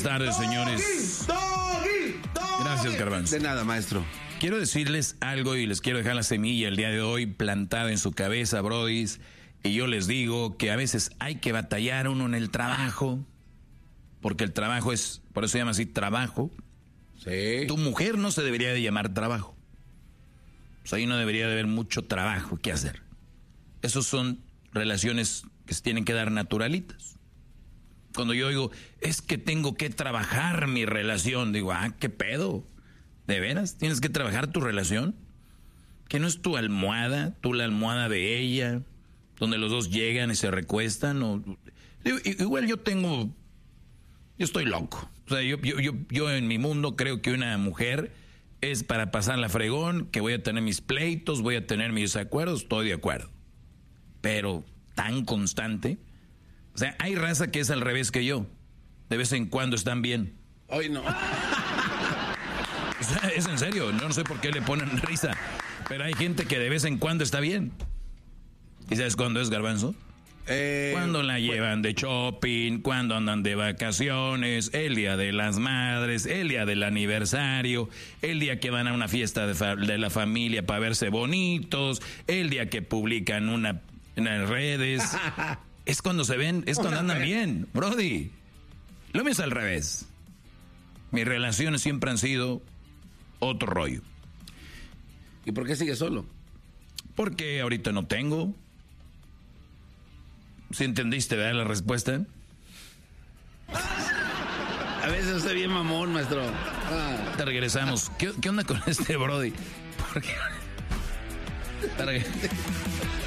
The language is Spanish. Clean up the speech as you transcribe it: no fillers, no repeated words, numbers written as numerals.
tardes, señores. Gracias, Garbanzo. De nada, maestro. Quiero decirles algo y les quiero dejar la semilla el día de hoy plantada en su cabeza, brodis. Y yo les digo que a veces hay que batallar uno en el trabajo, porque el trabajo es, por eso se llama así, trabajo. Sí. Tu mujer no se debería de llamar trabajo. Pues ahí no debería de haber mucho trabajo que hacer. Esos son relaciones que se tienen que dar naturalitas. Cuando yo digo, es que tengo que trabajar mi relación, digo, ¿qué pedo? ¿De veras? ¿Tienes que trabajar tu relación? ¿Que no es tu almohada, tú la almohada de ella, donde los dos llegan y se recuestan? O, digo, igual yo estoy loco. O sea, yo en mi mundo creo que una mujer es para pasarla fregón, que voy a tener mis pleitos, voy a tener mis acuerdos, estoy de acuerdo. Pero tan constante. O sea, hay raza que es al revés que yo. De vez en cuando están bien. Hoy no. O sea, es en serio, no sé por qué le ponen risa. Pero hay gente que de vez en cuando está bien. ¿Y sabes cuándo es, Garbanzo? Cuando la llevan de shopping, cuando andan de vacaciones, el día de las madres, el día del aniversario, el día que van a una fiesta de la familia para verse bonitos, el día que publican en las redes. Es cuando se ven, es cuando andan bien, brody. Lo mismo es al revés. Mis relaciones siempre han sido otro rollo. ¿Y por qué sigue solo? Porque ahorita no tengo. ¿Sí entendiste, verdad, la respuesta? A veces usted bien mamón, maestro. Te regresamos. ¿Qué onda con este brody? Porque...